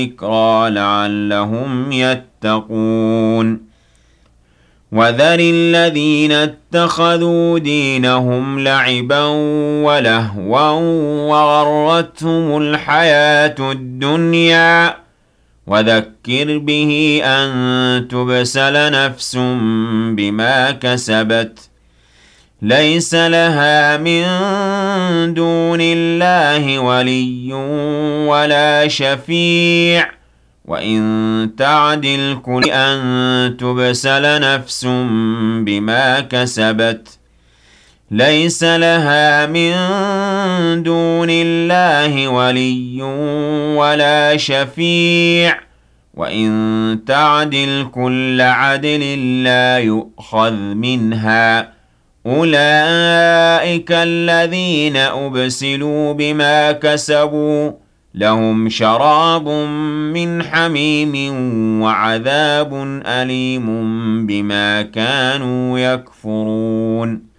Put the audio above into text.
ذكرى لعلهم يتقون وذر الذين اتخذوا دينهم لعبا ولهوا وغرتهم الحياة الدنيا وذكر به أن تبسل نفس بما كسبت ليس لها من دون الله ولي ولا شفيع وإن تعدل كل أن تبسل نفس بما كسبت ليس لها من دون الله ولي ولا شفيع وإن تعدل كل عدل لا يؤخذ منها أولئك الذين أبسلوا بما كسبوا لهم شراب من حميم وعذاب أليم بما كانوا يكفرون